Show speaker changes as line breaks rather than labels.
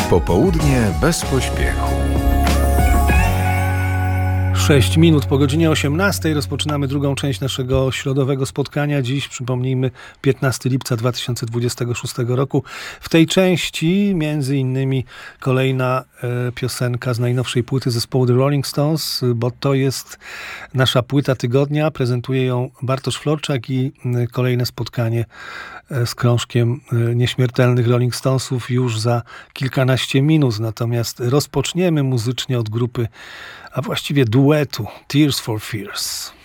Popołudnie bez pośpiechu.
6 minut po godzinie 18 rozpoczynamy drugą część naszego środowego spotkania. Dziś, przypomnijmy, 15 lipca 2026 roku. W tej części między innymi kolejna piosenka z najnowszej płyty zespołu The Rolling Stones, bo to jest nasza płyta tygodnia. Prezentuje ją Bartosz Florczak i kolejne spotkanie z krążkiem nieśmiertelnych Rolling Stonesów już za kilkanaście minut. Natomiast rozpoczniemy muzycznie od grupy, a właściwie duetu Tears for Fears.